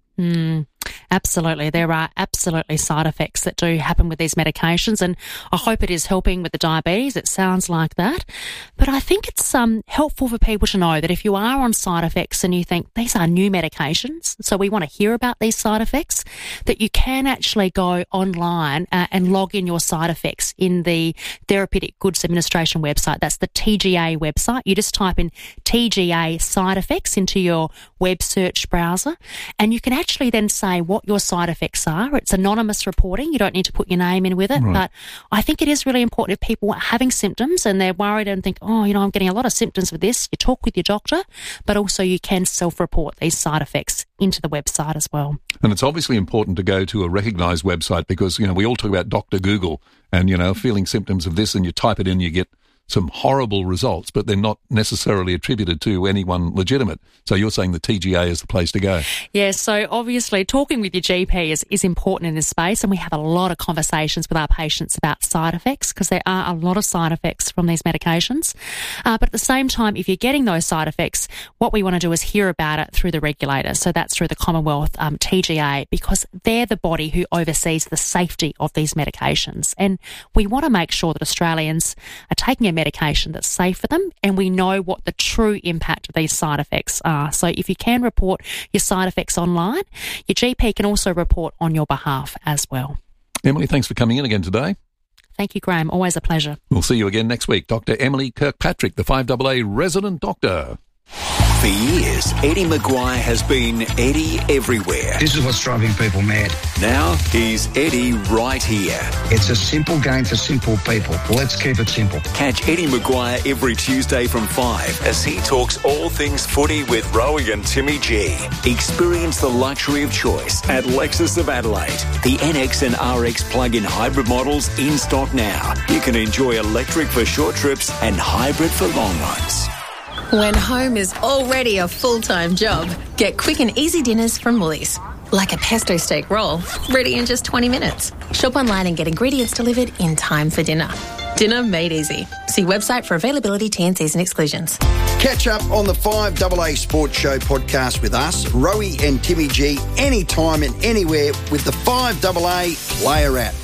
Mm, absolutely. There are absolutely side effects that do happen with these medications, and I hope it is helping with the diabetes. It sounds like that. But I think it's um, helpful for people to know that if you are on side effects and you think these are new medications, so we want to hear about these side effects, that you can actually go online uh, and log in your side effects in the Therapeutic Goods Administration website. That's the T G A website. You just type in T G A side effects into your web search browser, and you can actually actually then say what your side effects are. It's anonymous reporting. You don't need to put your name in with it. Right. But I think it is really important if people are having symptoms and they're worried and think, oh, you know, I'm getting a lot of symptoms with this. You talk with your doctor, but also you can self-report these side effects into the website as well. And it's obviously important to go to a recognised website because, you know, we all talk about Doctor Google and, you know, feeling symptoms of this, and you type it in, you get some horrible results, but they're not necessarily attributed to anyone legitimate. So you're saying the T G A is the place to go? Yeah, so obviously talking with your G P is, is important in this space, and we have a lot of conversations with our patients about side effects because there are a lot of side effects from these medications. Uh, but at the same time, if you're getting those side effects, what we want to do is hear about it through the regulator. So that's through the Commonwealth um, T G A, because they're the body who oversees the safety of these medications. And we want to make sure that Australians are taking a medication that's safe for them, and we know what the true impact of these side effects are. So if you can report your side effects online, your G P can also report on your behalf as well. Emily, thanks for coming in again today. Thank you, Graham. Always a pleasure. We'll see you again next week. Doctor Emily Kirkpatrick, the five A A resident doctor. For years, Eddie Maguire has been Eddie everywhere. This is what's driving people mad. Now he's Eddie right here. It's a simple game for simple people. Let's keep it simple. Catch Eddie Maguire every Tuesday from five as he talks all things footy with Rowie and Timmy G. Experience the luxury of choice at Lexus of Adelaide. The N X and R X plug-in hybrid models in stock now. You can enjoy electric for short trips and hybrid for long runs. When home is already a full-time job, get quick and easy dinners from Woolies. Like a pesto steak roll, ready in just twenty minutes. Shop online and get ingredients delivered in time for dinner. Dinner made easy. See website for availability, T and Cs and exclusions. Catch up on the five A A Sports Show podcast with us, Rowie and Timmy G, anytime and anywhere with the five A A Player app.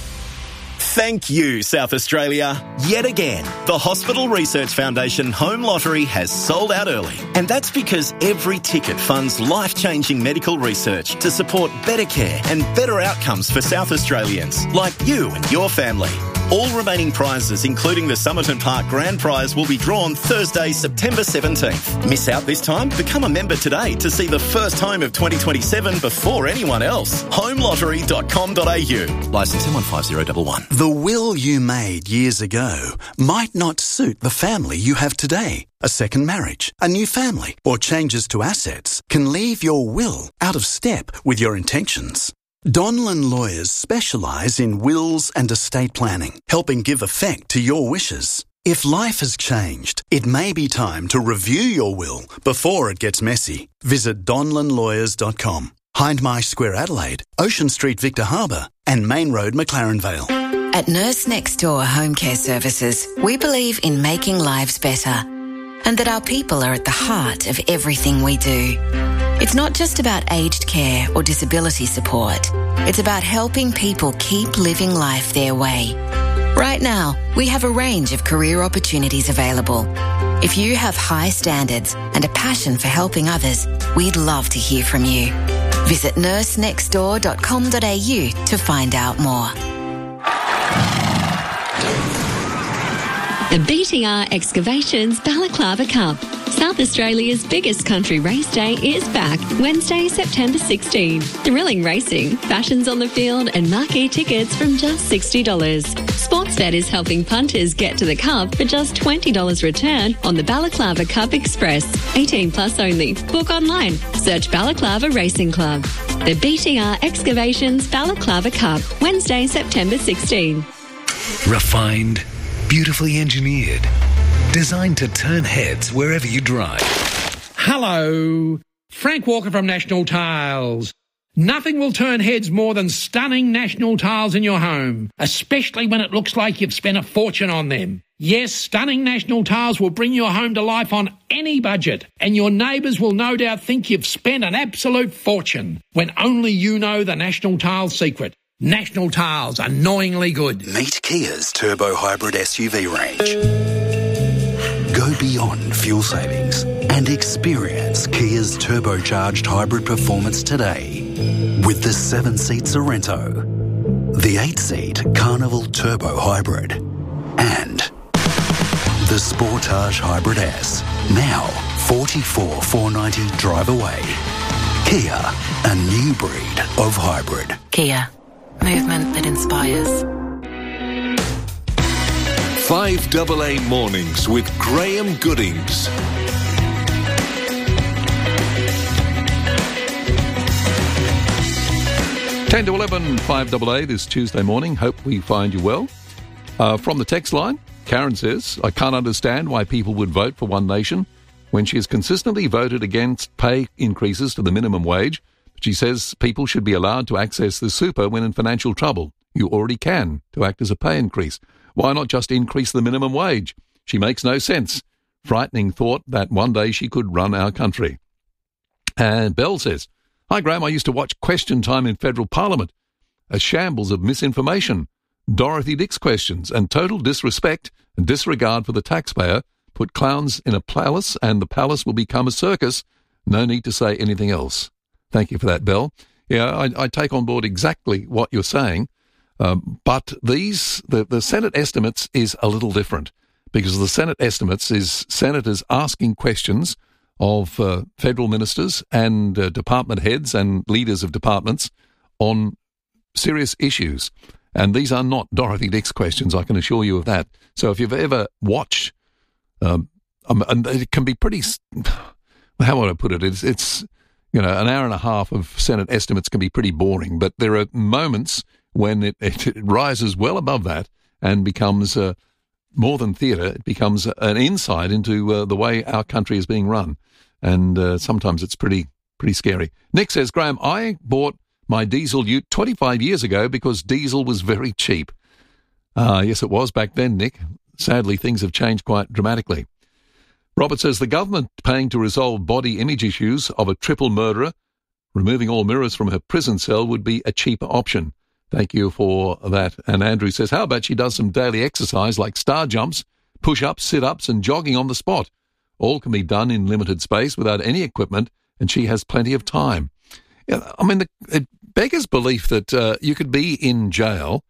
Thank you, South Australia. Yet again, the Hospital Research Foundation Home Lottery has sold out early. And that's because every ticket funds life-changing medical research to support better care and better outcomes for South Australians, like you and your family. All remaining prizes, including the Somerton Park Grand Prize, will be drawn Thursday, September seventeenth. Miss out this time? Become a member today to see the first home of twenty twenty-seven before anyone else. home lottery dot com dot a u. Licence M one five zero one one. The will you made years ago might not suit the family you have today. A second marriage, a new family, or changes to assets can leave your will out of step with your intentions. Donlan Lawyers specialise in wills and estate planning, helping give effect to your wishes. If life has changed, it may be time to review your will before it gets messy. Visit donlan lawyers dot com. Hindmarsh Square Adelaide, Ocean Street Victor Harbour and Main Road McLaren Vale. At Nurse Next Door Home Care Services, we believe in making lives better and that our people are at the heart of everything we do. It's not just about aged care or disability support. It's about helping people keep living life their way. Right now, we have a range of career opportunities available. If you have high standards and a passion for helping others, we'd love to hear from you. Visit nurse next door dot com dot a u to find out more. The B T R Excavations Balaclava Cup. South Australia's biggest country race day is back Wednesday, September sixteenth. Thrilling racing, fashions on the field and marquee tickets from just sixty dollars. Sportsbet is helping punters get to the Cup for just twenty dollars return on the Balaclava Cup Express. eighteen plus only. Book online. Search Balaclava Racing Club. The B T R Excavations Balaclava Cup, Wednesday, September sixteenth. Refined, beautifully engineered, designed to turn heads wherever you drive. Hello, Frank Walker from National Tiles. Nothing will turn heads more than stunning National Tiles in your home, especially when it looks like you've spent a fortune on them. Yes, stunning National Tiles will bring your home to life on any budget, and your neighbours will no doubt think you've spent an absolute fortune when only you know the National Tiles secret. National Tiles, annoyingly good. Meet Kia's Turbo Hybrid S U V range. Go beyond fuel savings and experience Kia's turbocharged hybrid performance today with the seven-seat Sorrento, the eight-seat Carnival Turbo Hybrid, and the Sportage Hybrid S. Now forty-four thousand four hundred ninety dollars drive away. Kia, a new breed of hybrid. Kia, movement that inspires. five double A Mornings with Graham Goodings. ten to eleven, five double A this Tuesday morning. Hope we find you well. Uh, from the text line, Karen says, I can't understand why people would vote for One Nation when she has consistently voted against pay increases to the minimum wage. But she says people should be allowed to access the super when in financial trouble. You already can to act as a pay increase. Why not just increase the minimum wage? She makes no sense. Frightening thought that one day she could run our country. And Bell says, Hi Graham, I used to watch Question Time in Federal Parliament. A shambles of misinformation, Dorothy Dix questions, and total disrespect and disregard for the taxpayer put clowns in a palace and the palace will become a circus. No need to say anything else. Thank you for that, Bell. Yeah, I, I take on board exactly what you're saying. Um, but these, the, the Senate estimates is a little different because the Senate estimates is senators asking questions of uh, federal ministers and uh, department heads and leaders of departments on serious issues. And these are not Dorothy Dix questions, I can assure you of that. So if you've ever watched, um, um, and it can be pretty, how would I put it? It's, it's, you know, an hour and a half of Senate estimates can be pretty boring, but there are moments when it, it, it rises well above that and becomes uh, more than theatre, it becomes an insight into uh, the way our country is being run. And uh, sometimes it's pretty pretty scary. Nick says, Graham, I bought my diesel ute twenty-five years ago because diesel was very cheap. Uh, yes, it was back then, Nick. Sadly, things have changed quite dramatically. Robert says, the government paying to resolve body image issues of a triple murderer, removing all mirrors from her prison cell would be a cheaper option. Thank you for that. And Andrew says, how about she does some daily exercise like star jumps, push-ups, sit-ups and jogging on the spot? All can be done in limited space without any equipment, and she has plenty of time. Yeah, I mean, the, it beggars belief that uh, you could be in jail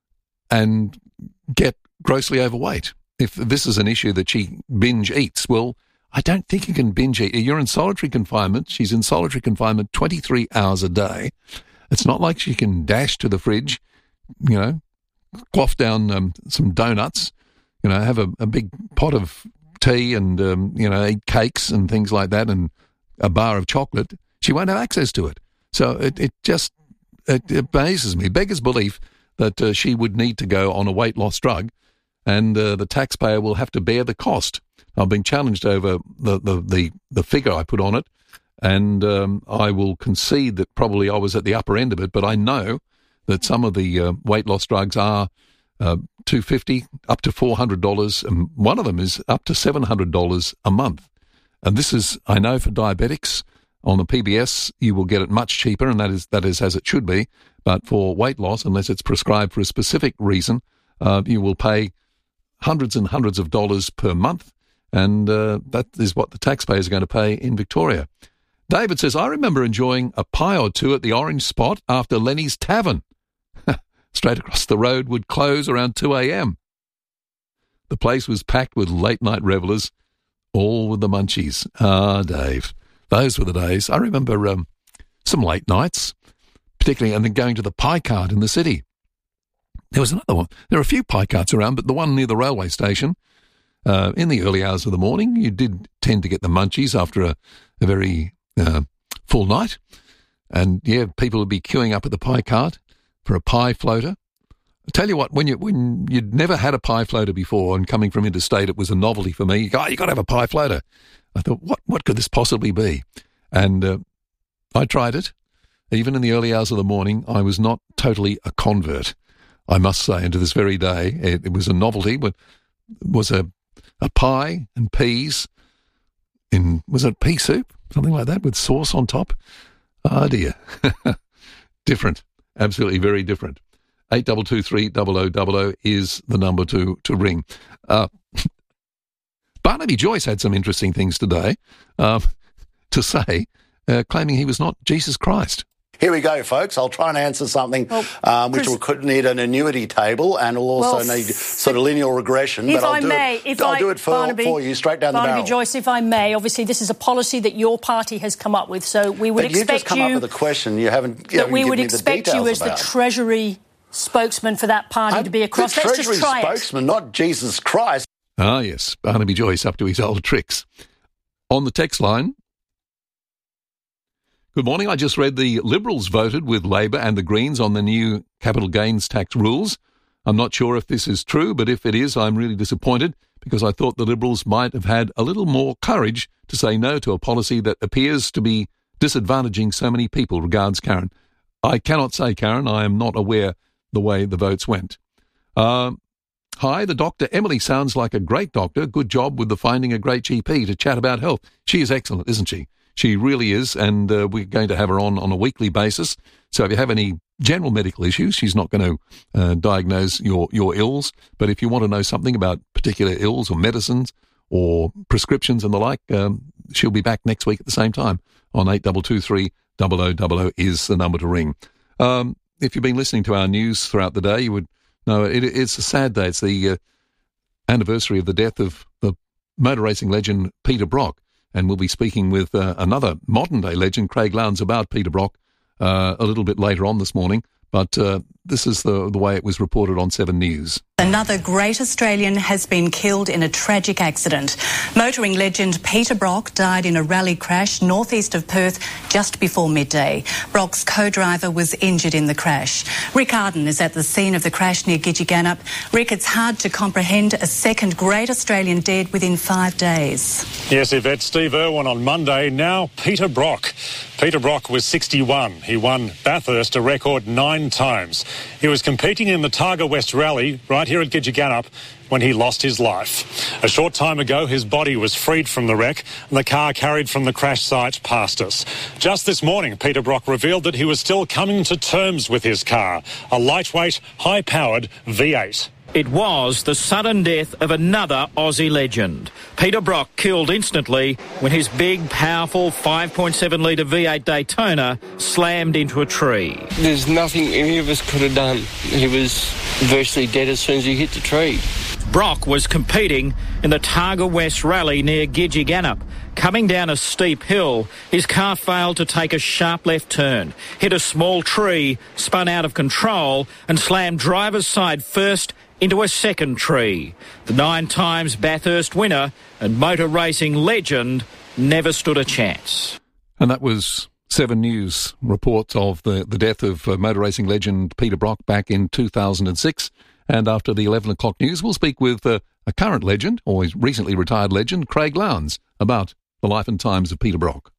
and get grossly overweight. If this is an issue that she binge eats, well, I don't think you can binge eat. You're in solitary confinement. She's in solitary confinement twenty-three hours a day. It's not like she can dash to the fridge, you know, quaff down um, some donuts, you know, have a, a big pot of tea and, um, you know, eat cakes and things like that and a bar of chocolate. She won't have access to it. So it, it just it, it amazes me, beggars belief that uh, she would need to go on a weight loss drug and uh, the taxpayer will have to bear the cost. I've been challenged over the, the, the, the figure I put on it, and um, I will concede that probably I was at the upper end of it, but I know that some of the uh, weight loss drugs are uh, two hundred fifty dollars up to four hundred dollars, and one of them is up to seven hundred dollars a month. And this is, I know, for diabetics. On the P B S, you will get it much cheaper, and that is that is as it should be. But for weight loss, unless it's prescribed for a specific reason, uh, you will pay hundreds and hundreds of dollars per month, and uh, that is what the taxpayers are going to pay in Victoria. David says, I remember enjoying a pie or two at the Orange Spot after Lenny's Tavern. Straight across the road would close around two a.m. The place was packed with late-night revellers, all with the munchies. Ah, Dave, those were the days. I remember um, some late nights, particularly, and then going to the pie cart in the city. There was another one. There are a few pie carts around, but the one near the railway station, uh, in the early hours of the morning, you did tend to get the munchies after a, a very uh, full night. And, yeah, people would be queuing up at the pie cart for a pie floater. I tell you what, when, you, when you'd never had a pie floater before, and coming from interstate, it was a novelty for me. You go, oh, you've got to have a pie floater. I thought, what what could this possibly be? And uh, I tried it. Even in the early hours of the morning, I was not totally a convert, I must say. And to this very day, it, it was a novelty. But it was a, a pie and peas in, was it pea soup? Something like that with sauce on top. Ah, dear. Different. Absolutely very different. eight two two three double oh double oh is the number to, to ring. Uh, Barnaby Joyce had some interesting things today um, to say, uh, claiming he was not Jesus Christ. Here we go, folks. I'll try and answer something well, um, which will could need an annuity table and will also well, need sort of linear regression. If but I'll I do may, it, if I'll I, do it for, Barnaby, for you straight down Barnaby the barrel. Joyce, if I may, obviously this is a policy that your party has come up with, so we would but expect you just come you, up with a question. You haven't. You that haven't we given would me expect the you as about. the Treasury spokesman for that party I'm to be across. the Let's Treasury just try spokesman, it. not Jesus Christ. Ah, yes, Barnaby Joyce up to his old tricks. On the text line, good morning. I just read the Liberals voted with Labor and the Greens on the new capital gains tax rules. I'm not sure if this is true, but if it is, I'm really disappointed because I thought the Liberals might have had a little more courage to say no to a policy that appears to be disadvantaging so many people. Regards, Karen. I cannot say, Karen, I am not aware the way the votes went. Uh, hi, the doctor. Emily sounds like a great doctor. Good job with the finding a great G P to chat about health. She is excellent, isn't she? She really is, and uh, we're going to have her on on a weekly basis. So if you have any general medical issues, she's not going to uh, diagnose your, your ills. But if you want to know something about particular ills or medicines or prescriptions and the like, um, she'll be back next week at the same time on eight two two three double oh double oh is the number to ring. Um, if you've been listening to our news throughout the day, you would know it, it's a sad day. It's the uh, anniversary of the death of the motor racing legend Peter Brock. And we'll be speaking with uh, another modern-day legend, Craig Lowndes, about Peter Brock uh, a little bit later on this morning. But uh, this is the, the way it was reported on Seven News. Another great Australian has been killed in a tragic accident. Motoring legend Peter Brock died in a rally crash northeast of Perth just before midday. Brock's co-driver was injured in the crash. Rick Arden is at the scene of the crash near Gidgegannup. Rick, it's hard to comprehend a second great Australian dead within five days. Yes, Yvette. Steve Irwin on Monday. Now Peter Brock. Peter Brock was sixty-one. He won Bathurst a record nine times. He was competing in the Targa West Rally right here at Gidgegannup when he lost his life. A short time ago, his body was freed from the wreck and the car carried from the crash site past us. Just this morning, Peter Brock revealed that he was still coming to terms with his car, a lightweight, high-powered V eight. It was the sudden death of another Aussie legend. Peter Brock killed instantly when his big, powerful five point seven litre V eight Daytona slammed into a tree. There's nothing any of us could have done. He was virtually dead as soon as he hit the tree. Brock was competing in the Targa West Rally near Gidgegannup. Coming down a steep hill, his car failed to take a sharp left turn, hit a small tree, spun out of control and slammed driver's side first into a second tree. The nine times Bathurst winner and motor racing legend never stood a chance. And that was Seven News reports of the, the death of uh, motor racing legend Peter Brock back in two thousand six. And after the eleven o'clock news, we'll speak with uh, a current legend, or his recently retired legend, Craig Lowndes, about the life and times of Peter Brock.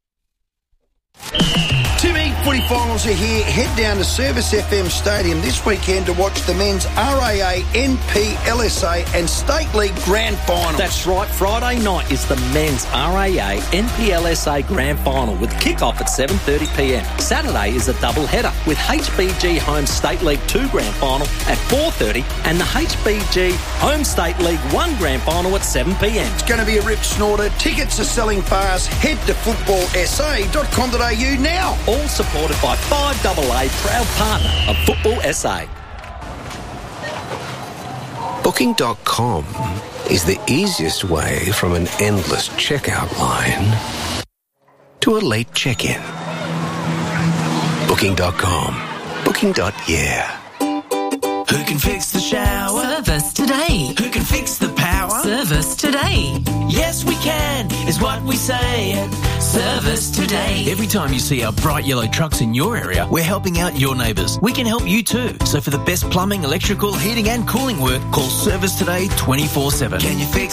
Timmy, footy finals are here. Head down to Service F M Stadium this weekend to watch the men's R A A, N P L S A and State League Grand Finals. That's right. Friday night is the men's R A A, N P L S A Grand Final with kick-off at seven thirty p m. Saturday is a double header with H B G Home State League two Grand Final at four thirty and the H B G Home State League one Grand Final at seven p m. It's going to be a rip snorter. Tickets are selling fast. Head to football s a dot com dot a u now. All supported by five double A, proud partner of Football S A. Booking dot com is the easiest way from an endless checkout line to a late check-in. Booking dot com. Booking. Yeah. Who can fix the shower? Service Today. Who can fix the power? Service Today. Yes, we can, is what we say at Service Today. Every time you see our bright yellow trucks in your area, we're helping out your neighbours. We can help you too. So for the best plumbing, electrical, heating and cooling work, call Service Today twenty-four seven. Can you fix